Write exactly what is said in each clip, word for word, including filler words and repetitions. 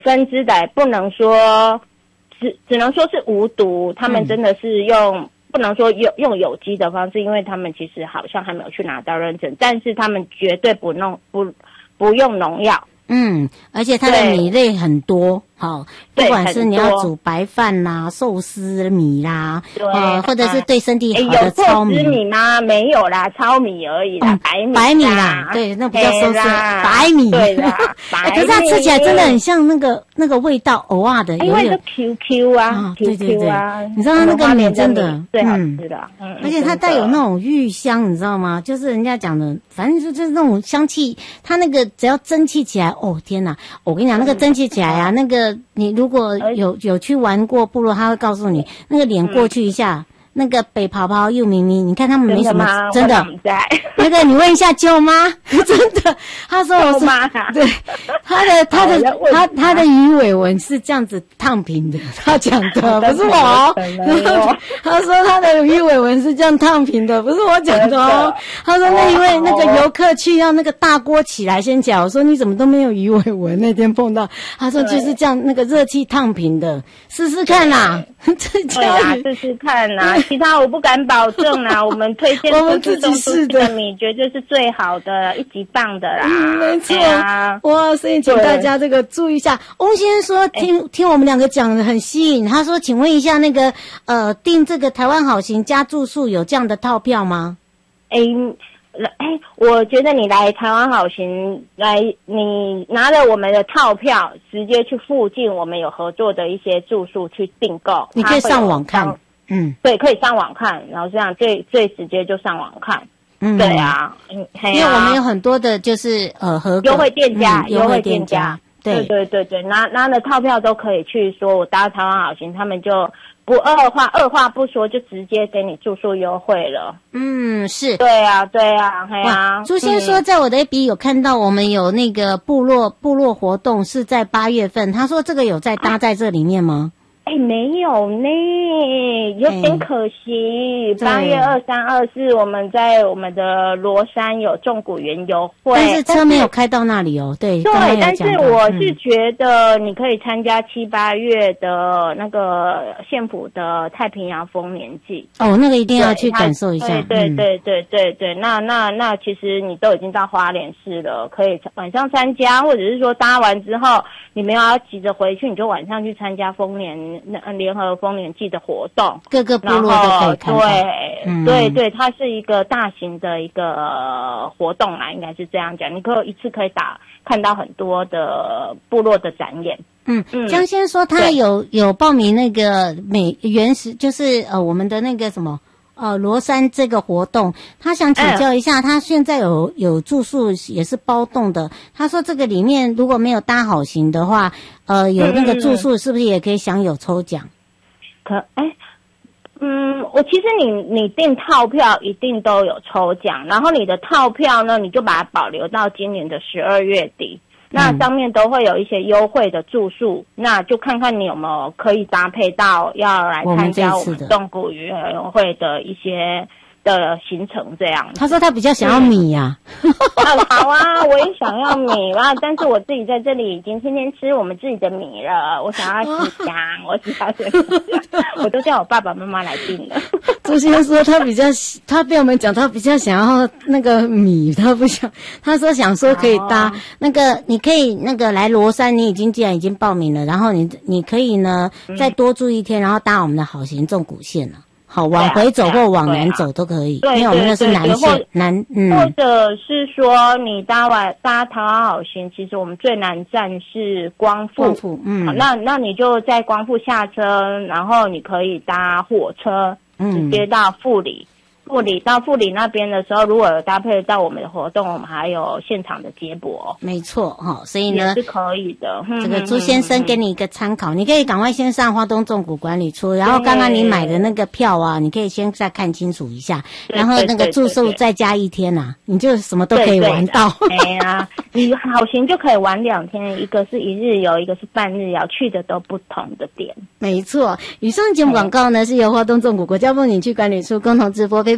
分支的，不能说只只能说是无毒，他们真的是用、嗯、不能说用用有机的方式，因为他们其实好像还没有去拿到认证，但是他们绝对不弄不不用农药。 嗯，而且它的米类很多，好，不管是你要煮白饭啦、寿司米啦，呃，或者是对身体好的糙米。 有寿司米吗？没有啦，糙米而已啦，嗯、白米。 白米啦，对，那不叫寿司，白米。 对啦，白米。 可是它吃起来真的很像那个那个味道，偶尔的， 因为是 Q Q 啊，啊 ，Q Q 啊， 你知道它那个米真的最好吃的， 嗯，而且它带有那种芋香，你知道吗？就是人家讲的，反正就是那种香气，它那个只要蒸汽起来，哦天哪！我跟你讲，那个蒸汽起来啊，那个你如果有有去玩过部落，他会告诉你，那个脸过去一下，嗯、那个北泡泡又咪咪，你看他们没什么真的。真的那个你问一下舅妈，真的，他说我是对他的他的他他的鱼尾纹是这样子烫平的，他讲的不是我。他说他的鱼尾纹是这样烫平的，不是我讲的哦。他说那因为那个游客去要那个大锅起来先讲，我说你怎么都没有鱼尾纹？那天碰到，他说就是这样那个热气烫平的，试试看啦。 对啊，试试看啦，其他我不敢保证啦。我们推荐我们自己试的米，绝对是最好的，一级棒的啦。 嗯、没错、啊，哇！所以请大家这个注意一下。翁先生说听听我们两个讲的很吸引，他说，请问一下那个呃订这个台湾好行加住宿有这样的套票吗？ 哎。哎，我觉得你来台湾好行来，你拿了我们的套票，直接去附近我们有合作的一些住宿去订购。 你可以上网看，嗯， 对，可以上网看，然后这样最最直接就上网看，嗯，对啊，嗯， 因为我们有很多的就是呃合优惠店家， 优惠店家， 对对对对，拿拿了套票都可以去说，我搭台湾好行，他们就。不二话，二话不说就直接给你住宿优惠了。 嗯，是。 对啊，对啊，对啊。 朱先说，在我的 A P P 有看到我们有那个部落部落活动是在八月份，他说这个有在搭在这里面吗？ 哎、欸，没有呢，有点可惜。八、欸、月二三、二四，我们在我们的罗山有纵谷园游会， 但是车没有开到那里哦。对， 对，但是我是觉得你可以参加七八月的那个县府的太平洋丰年祭。 哦，那个一定要去感受一下。 对对对对对对，那那那其实你都已经到花莲市了，可以晚上参加，或者是说搭完之后你没有要急着回去，你就晚上去参加丰年。联合丰年祭的活动， 各个部落都可以看到。 对、 嗯、 对对，它是一个大型的一个活动啦，应该是这样讲。你可以一次可以打看到很多的部落的展演。 嗯嗯，江先说他有有报名那个美原始，就是呃我们的那个什么。呃，罗山这个活动，他想请教一下，嗯、他现在有有住宿也是包栋的。他说这个里面如果没有搭好行的话，呃，有那个住宿是不是也可以享有抽奖？ 可哎，嗯，我其实你你订套票一定都有抽奖，然后你的套票呢，你就把它保留到今年的十二月底。那上面都会有一些优惠的住宿，嗯、那就看看你有没有可以搭配到要来参加我们纵谷园游会的一些的行程这样。 他说他比较想要米呀、 啊，好啊，我也想要米啊，但是我自己在这里已经天天吃我们自己的米了，我想要吃香，我只要吃香，我都叫我爸爸妈妈来订了。 朱先说他比较，他被我们讲他比较想要那个米，他不想，他说想说可以搭、哦、那个，你可以那个来罗山，你已经既然已经报名了，然后你你可以呢再多住一天，然后搭我们的好行纵谷线了。好，往回走或往南走都可以， 对啊、 因为我们那是南线南，嗯， 或者是说你搭完搭台湾好行，其实我们最南站是光复， 光复，嗯， 好那那你就在光复下车，然后你可以搭火车，直接到富里。嗯富里到富里那边的时候，如果有搭配到我们的活动，我们还有现场的接驳。 没错哈，所以呢也是可以的。 这个朱先生给你一个参考，你可以赶快先上花东纵谷管理处，然后刚刚你买的那个票啊，你可以先再看清楚一下，然后那个住宿再加一天呐、啊，你就什么都可以玩到。 哎呀，你好行就可以玩两天，一个是一日游，一个是半日游，去的都不同的点。 没错，以上节目广告呢是由花东纵谷国家风景区管理处共同直播，陪伴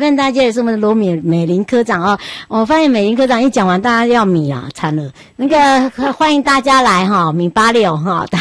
份大姐也是我们的罗美美玲科长哦。我发现美玲科长一讲完，大家要米啊，惨了。那个欢迎大家来哈，米八六哈。